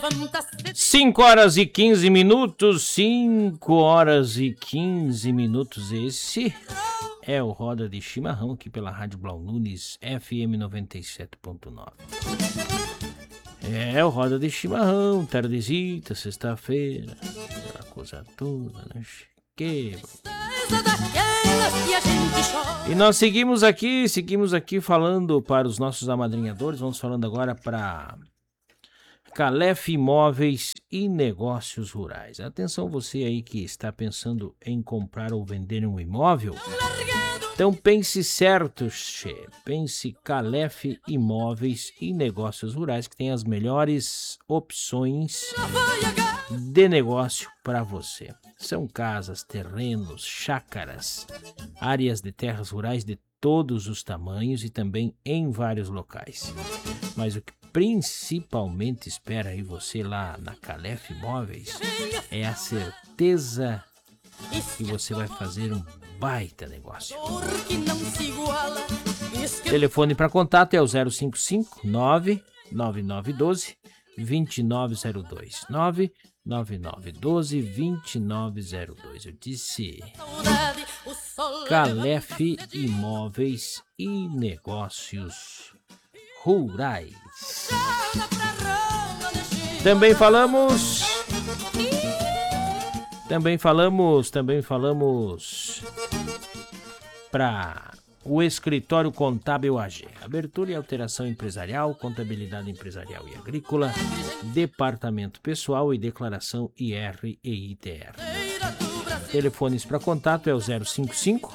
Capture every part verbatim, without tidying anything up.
cinco horas e quinze minutos, cinco horas e quinze minutos. Esse é o Roda de Chimarrão aqui pela Rádio Blau Nunes, F M noventa e sete ponto nove. É o Roda de Chimarrão, tardezita, sexta-feira, aquela coisa toda, né? Que... E nós seguimos aqui, seguimos aqui falando para os nossos amadrinhadores. Vamos falando agora para Calef Imóveis e Negócios Rurais. Atenção você aí que está pensando em comprar ou vender um imóvel. Então pense certo, che. Pense Calef Imóveis e Negócios Rurais, que tem as melhores opções de negócio para você. São casas, terrenos, chácaras, áreas de terras rurais de todos os tamanhos e também em vários locais. Mas o que principalmente espera aí você lá na Calef Imóveis é a certeza que você vai fazer um baita negócio. Telefone para contato é o zero cinco cinco, nove nove nove um dois, dois nove zero dois, nove nove nove um dois, dois nove zero dois. Eu disse Calef Imóveis e Negócios Rurais. Também falamos Também falamos, também falamos para o Escritório Contábil A G. Abertura e alteração empresarial, contabilidade empresarial e agrícola, departamento pessoal e declaração I R e I T R. Telefones para contato é o zero cinco cinco,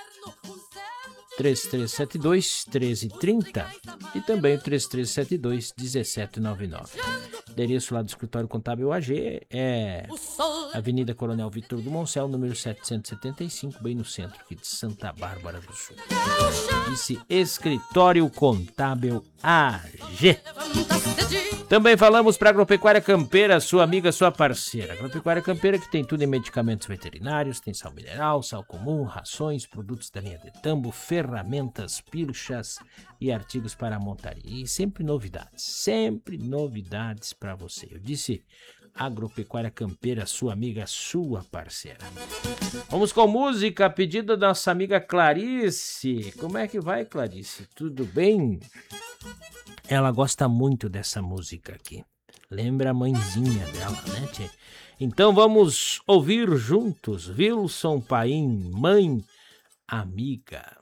três três sete dois, um três três zero e também o três três sete dois, um sete nove nove. Endereço lá do Escritório Contábil A G é Avenida Coronel Vitor do Moncel, número setecentos e setenta e cinco, bem no centro aqui de Santa Bárbara do Sul. Esse Escritório Contábil A G. Também falamos para Agropecuária Campeira, sua amiga, sua parceira. Agropecuária Campeira que tem tudo em medicamentos veterinários, tem sal mineral, sal comum, rações, produtos da linha de tambo, ferramentas, pilchas e artigos para a montaria. E sempre novidades, sempre novidades para você. Eu disse Agropecuária Campeira, sua amiga, sua parceira. Vamos com música, pedido da nossa amiga Clarice. Como é que vai, Clarice? Tudo bem? Ela gosta muito dessa música aqui. Lembra a mãezinha dela, né, tchê? Então vamos ouvir juntos Wilson Paim, Mãe Amiga.